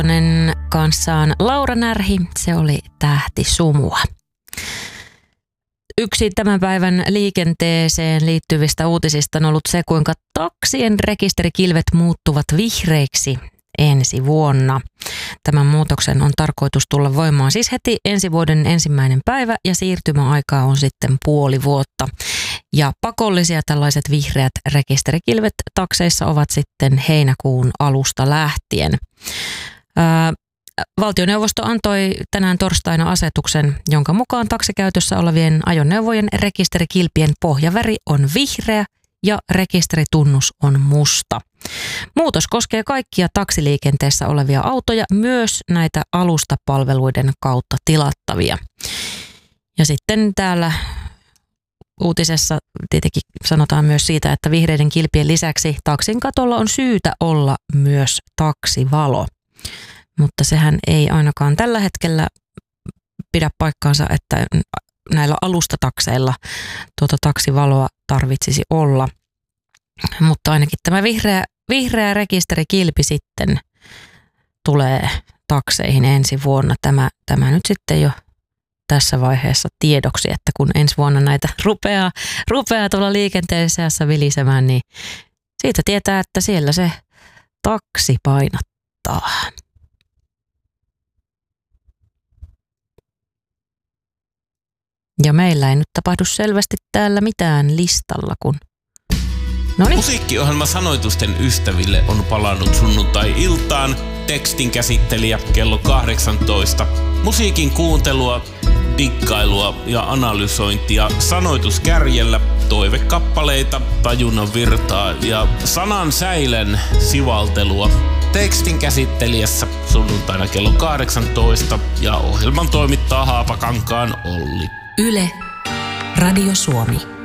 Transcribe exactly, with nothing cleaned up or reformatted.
Hänen kanssaan Laura Närhi, se oli Tähti sumua. Yksi tämän päivän liikenteeseen liittyvistä uutisista on ollut se, kuinka taksien rekisterikilvet muuttuvat vihreiksi ensi vuonna. Tämän muutoksen on tarkoitus tulla voimaan siis heti ensi vuoden ensimmäinen päivä ja siirtymäaikaa on sitten puoli vuotta. Ja pakollisia tällaiset vihreät rekisterikilvet takseissa ovat sitten heinäkuun alusta lähtien. Ää, Valtioneuvosto antoi tänään torstaina asetuksen, jonka mukaan taksikäytössä olevien ajoneuvojen rekisterikilpien pohjaväri on vihreä ja rekisteritunnus on musta. Muutos koskee kaikkia taksiliikenteessä olevia autoja, myös näitä alustapalveluiden kautta tilattavia. Ja sitten täällä uutisessa tietenkin sanotaan myös siitä, että vihreiden kilpien lisäksi taksin katolla on syytä olla myös taksivalo. Mutta sehän ei ainakaan tällä hetkellä pidä paikkaansa, että näillä alustatakseilla tuota taksivaloa tarvitsisi olla. Mutta ainakin tämä vihreä, vihreä rekisterikilpi sitten tulee takseihin ensi vuonna. Tämä, tämä nyt sitten jo tässä vaiheessa tiedoksi, että kun ensi vuonna näitä rupeaa, rupeaa tuolla liikenteen seassa vilisemään, niin siitä tietää, että siellä se taksi painottaa. Ja meillä ei nyt tapahdu selvästi täällä mitään listalla, kun... Noniin. Musiikkiohjelma Sanoitusten ystäville on palannut sunnuntai-iltaan. Tekstin käsittelijä kello kahdeksantoista. Musiikin kuuntelua, dikkailua ja analysointia sanoituskärjellä, toivekappaleita, tajunnan virtaa ja sanan säilen sivaltelua. Tekstin käsittelijässä sunnuntaina kello kahdeksantoista ja ohjelman toimittaa Haapakankaan Olli. Yle, Radio Suomi.